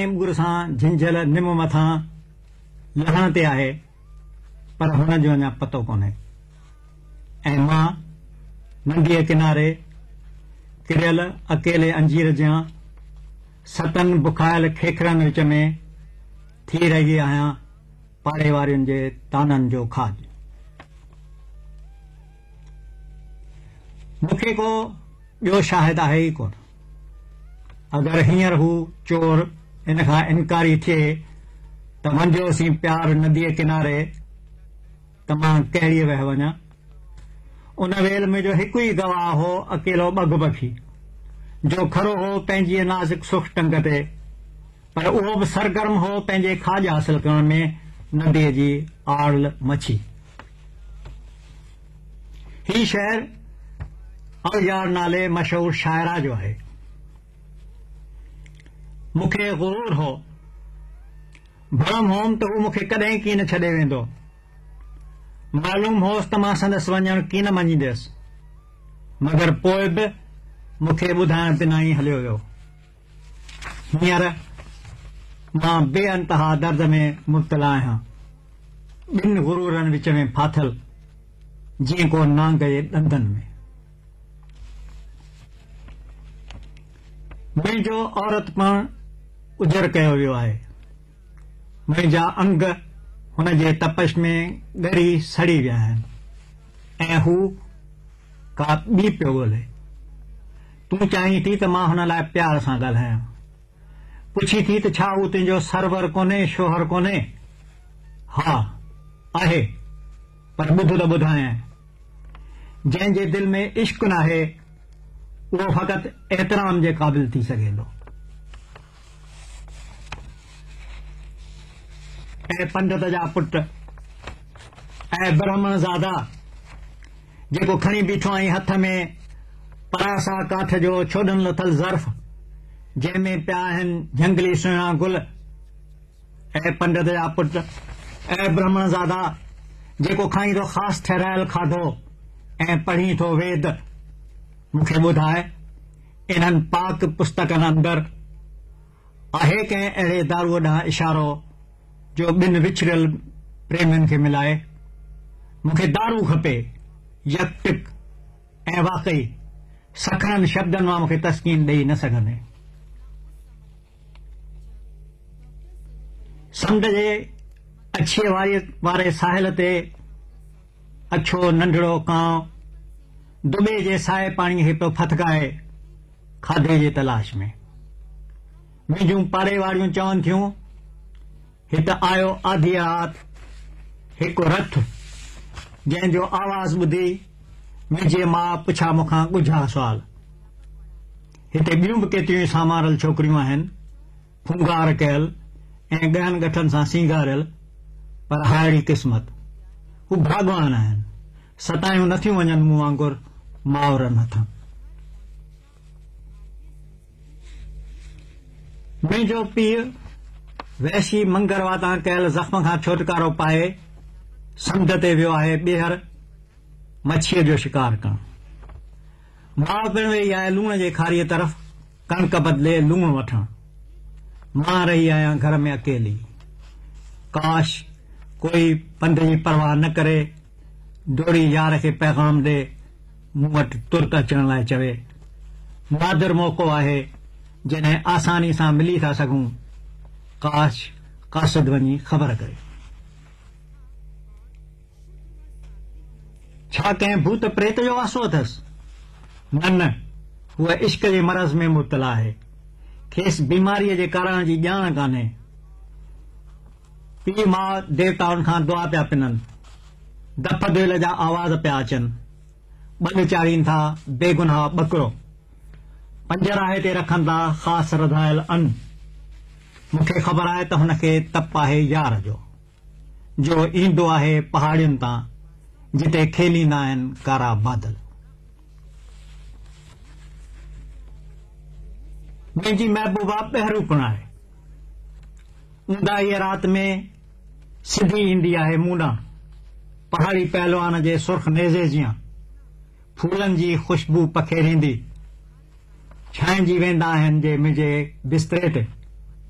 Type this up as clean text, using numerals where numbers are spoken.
गुर सां झिंझल निम मथां लहण ते आहे, पर हुन जो अञा पतो कोन्हे। ऐं मां नंढीअ किनारे किरियल अकेले अंजीर जा सतनि बुखायल खेखरनि विच में थी रही आहियां पाड़े वारियुनि जे ताननि जो खाज। मूंखे को ॿियो शाहिद आहे ई कोन। अगरि हींअर हू चोर इन खां इनकारी थिए त वञोसीं प्यार नदीअ किनारे त मां कहिड़ी वह वञा। उन वेल में जो हिकु ई गवाह हो अकेलो बगबखी, जो खड़ो हो पंहिंजी नाज़ुक सुख टंग ते, पर उहो बि सरगर्म हो पंहिंजे खाज हासिल करण में नदीअ जी आड़ मछी। ही शहर अवजार नाले मशहूर शाइरा जो आहे। मूंखे गुरूर हो, भरम होम त हू मूंखे कॾहिं की न छॾे वेंदो। मालूम होसि त मां संदसि वञण की न मञींदुसि, मगर पोइ बि मूंखे ॿुधाइण बिना ई हलियो वियो। हींअर मां बेअंतहा दर्द में मुब्तला आहियां, ॿिनि गुरूरनि विच में फाथल, जीअं को नांग जे ॾंदनि में। मुंहिंजो औरतपण उजर कयो वियो आहे। मुंहिंजा अंग हुन जे तपश में ॻरी सड़ी विया आहिनि, ऐं हू का ॿी पियो ॻोल्हे। तूं चाहीं थी त मां हुन लाइ प्यार सां ॻाल्हायां, पुछी थी त छा हू तुंहिंजो सरवर कोन्हे, शोहर कोन्हे? हा आहे, पर ॿुध त ॿुधायां, जंहिंजे दिल में इश्क नाहे उहो फ़क़ति एतिराम जे क़ाबिल थी सघे थो। ऐं पंडित जा पुट ऐं ब्राह्मण ज़ादा जेको खणी बीठो आई हथ में परासा काठ जो छोॾनि लथल ज़र्फ़, जंहिंमें पिया आहिनि झंगली सुहिणा गुल। ऐं पंडित जा पुट ऐं ब्राह्मण ज़ादा जेको खाई थो ख़ासि ठहिरायल खाधो ऐं पढ़ी थो वेद, मूंखे ॿुधाए इन्हनि पाक पुस्तकनि अंदरि आहे कंहिं अहिड़े दारूअ ॾांहुं इशारो जो ॿिनि विछड़ियल प्रेमियुनि खे मिलाए। मूंखे दारू खपे, यकटिक ऐं वाकई सखणनि शब्दनि मां मूंखे तस्कीन ॾेई न सघंदे। समुंड जे अछे वारे साहिल ते अछो नंढड़ो कांव दुबे जे साए पाणीअ खे पियो फथकाए खाधे जे तलाश में। मुंहिंजूं पाड़े वारियूं चवनि थियूं, हिते आयो आधी रात हिकु रथ, जंहिंजो आवाज़ ॿुधी मुंहिंजी माउ पुछा मूंखां ॻुझा सुवाल। हिते ॿियूं बि केतिरियूं सामारल छोकिरियूं आहिनि, फुंगार कयल ऐं ॻहनि ॻठनि सां सींगारियल, पर हायड़ी क़िस्मत, हू भाॻवान आहिनि, सतायूं नथियूं वञनि मूं वांगुरु माउरनि हथां। मुंहिंजो पीउ वैशी मंगरवातां कयल ज़ख़्म खां छुटकारो पाए समुंड ते वियो आहे ॿीहर मच्छीअ जो शिकार करण। माउ पिणु वेही आहे लूण जे खारीअ तरफ़ कणिक बदिले लूण वठण। मां रही आहियां घर में अकेली। काश कोई पंध जी परवाह न करे डोरी यार खे पैगाम ॾे मूं वटि तुर्त अचण लाइ चवे। नादिर मौक़ो आहे जॾहिं आसानी सां मिली था सघूं। काश कासिद वञी ख़बर करे। छा कंहिं भूत प्रेत जो वासो अथसि? न, हूअ इश्क जे मरज़ में मुब्तला आहे, खेसि बीमारीअ जे कारण जी ॼाण कान्हे। पीउ माउ देवताउनि खां दुआ पिया पिननि, दफ़ दिल जा आवाज़ पिया अचनि, ॿध चाढ़ीनि था बेगुनाह ॿकरो, पंजराहे ते रखनि था ख़ासि रधायल अन। मूंखे ख़बर आहे त हुनखे तप आहे यार जो ईंदो आहे पहाड़ियुनि तां जिते खेलींदा आहिनि कारा बादल। मुंहिंजी महबूबा ॿहिरूपण आहे। ऊंदाहीअ रात में सिधी ईंदी आहे मूं ॾांहुं, पहाड़ी पहलवान जे सुर्ख नेज़े जियां, फूलनि जी ख़ुशबू पखेड़ींदी। छांइजी वेंदा आहिनि जे मुंहिंजे बिस्तरे ते।